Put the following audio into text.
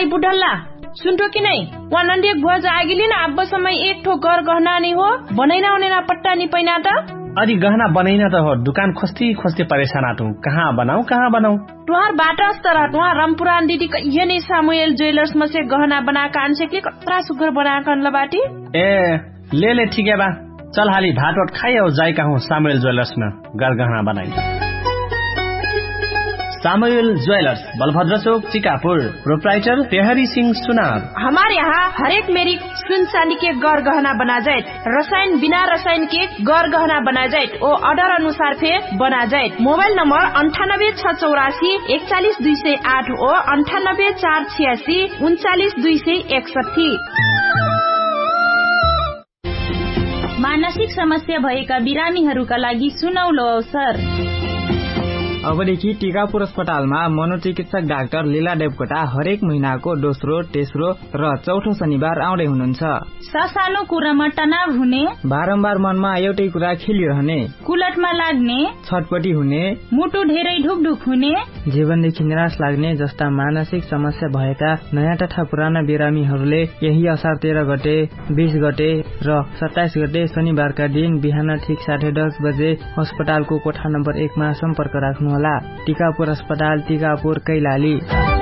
दाई बुढल्ला सुनतो कि नहीं वहाँ नंदी भुआ आगिली ना अब समय एक ठो घर गहना नहीं हो बनैना होने ना पट्टा नहीं पैना था अरे गहना बनैना त हो दुकान खोस्ती खोस्ती परेशान आतू कहाँ बनाऊ तुहार बाटा तरह तुहार रामपुरान दीदी ये नहीं सामुएल ज्वेलर्स में से गहना बना कान से के कतरा सुगर बना कान लबाटी ए ले ठीक है बा चल हाली भात वाट खाई और जाई कहूँ सामुएल ज्वेलर्स में घर गहना बनाई सामुएल ज्वेलर्स बलभद्र चौक टिकापुर प्रोप्राइटर तेहरी सिंह सुनार। हमारे यहाँ हर एक मेरी सुन चांदी के गौर गहना बना जाए रसायन बिना रसायन के गौर गहना बना जाए और ऑर्डर अनुसार फे बना जाए। मोबाइल नंबर 98 684 41 208 और 98 486 39 261। मानसिक समस्या भएका बिरामीहरूका लागि सुनौलो अवसर। अबदेखि टिकापुर अस्पतालमा मनोचिकित्सक डाक्टर लीला देवकोटा हरेक महिनाको दोस्रो तेस्रो र चौथो शनिबार आउँदै हुनुहुन्छ। सानो कुरामा तनाव हुने, बारम्बार मनमा एउटै कुरा खेलिरहने, कुलटमा लाग्ने, छटपटी हुने, मुटु धेरै ढुकढुक हुने, जीवनदेखि निराश लाग्ने जस्ता मानसिक समस्या भएका नयाँ तथा पुराना बिरामीहरूले यही असार 13 गते 20 गते र 27 गते शनिबारका दिन बिहान ठिक 10:30 बजे अस्पतालको कोठा नम्बर 1 मा सम्पर्क राख्नुहोला। टिकापुर अस्पताल टिकापुर कैलाली।